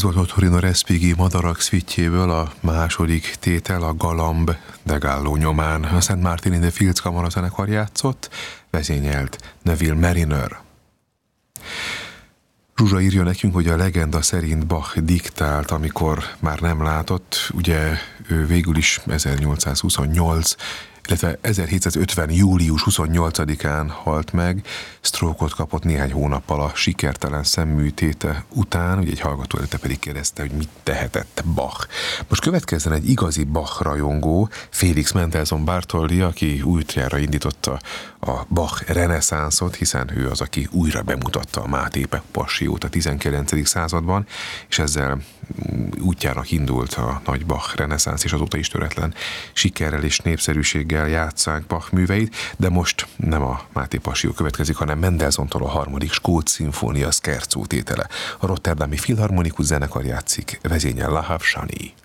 volt a Torino Respighi Madarak szvitjéből a második tétel, a Galamb de Gallo nyomán. A Szent Martin in the Fields kamarazenekar játszott, vezényelt Neville Mariner. Zsuzsa írja nekünk, hogy a legenda szerint Bach diktált, amikor már nem látott, ugye ő végül is 1828, illetve 1750. július 28-án halt meg, sztrókot kapott néhány hónappal a sikertelen szemműtéte után, ugye egy hallgató előtte pedig kérdezte, hogy mit tehetett Bach. Most következzen egy igazi Bach rajongó, Félix Mendelssohn Bartholdy, aki útjára indította a Bach reneszánszot, hiszen ő az, aki újra bemutatta a Máté Passiót a 19. században, és ezzel útjának indult a nagy Bach reneszánsz, és azóta is töretlen sikerrel és népszerűséggel játsszák Bach műveit, de most nem a Máté Passió következik, hanem Mendelssohntól a harmadik skót szimfónia scherzo tétele. A Rotterdami Filharmonikus zenekar játszik, vezényel Lahav Shani.